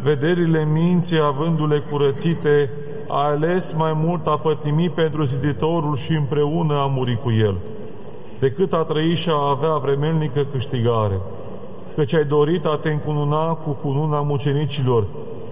vederile minții avându-le curățite, a ales mai mult a pătimi pentru ziditorul și împreună a muri cu el, decât a trăi și a avea vremelnică câștigare. Căci ai dorit a te încununa cu cununa mucenicilor